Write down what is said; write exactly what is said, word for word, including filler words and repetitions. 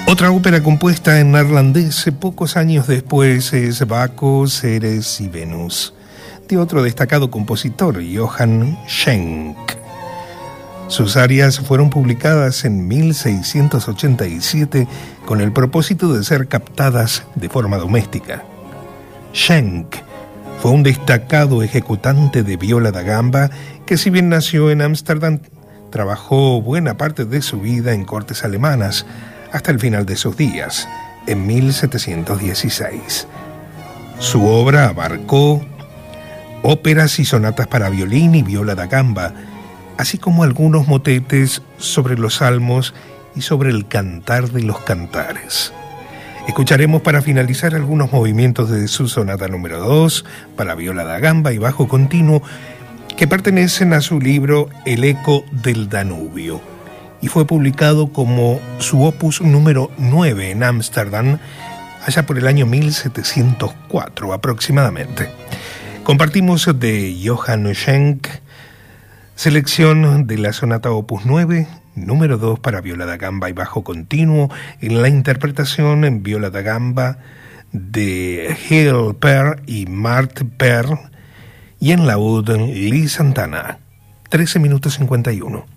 Otra ópera compuesta en neerlandés pocos años después es Baco, Ceres y Venus, de otro destacado compositor, Johann Schenk. Sus arias fueron publicadas en mil seiscientos ochenta y siete con el propósito de ser captadas de forma doméstica. Schenk fue un destacado ejecutante de viola da gamba que, si bien nació en Ámsterdam, trabajó buena parte de su vida en cortes alemanas hasta el final de sus días, en mil setecientos dieciséis. Su obra abarcó óperas y sonatas para violín y viola da gamba, así como algunos motetes sobre los salmos y sobre el cantar de los cantares. Escucharemos para finalizar algunos movimientos de su sonata número dos para viola da gamba y bajo continuo, que pertenecen a su libro El eco del Danubio, y fue publicado como su opus número nueve en Ámsterdam, allá por el año mil setecientos cuatro aproximadamente. Compartimos de Johann Schenk selección de la sonata opus nueve, número dos para viola da gamba y bajo continuo, en la interpretación en viola da gamba de Giel Per y Mart Per, y en laúd Lee Santana. trece minutos cincuenta y uno.